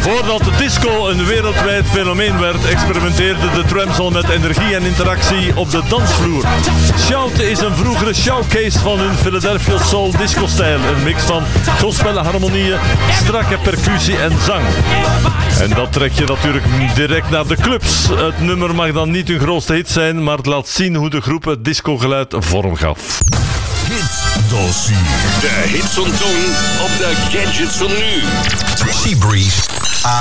Voordat de disco een wereldwijd fenomeen werd, experimenteerde de Trams al met energie en interactie op de dansvloer. Shout is een vroegere showcase van hun Philadelphia Soul disco-stijl. Een mix van gospelharmonieën, strakke percussie en zang. En dat trek je natuurlijk direct naar de clubs. Het nummer mag dan niet hun grootste hit zijn, maar het laat zien hoe de groep het discogeluid vorm gaf. Hitdossier. De hits van toen op de gadgets van nu. Seabreeze.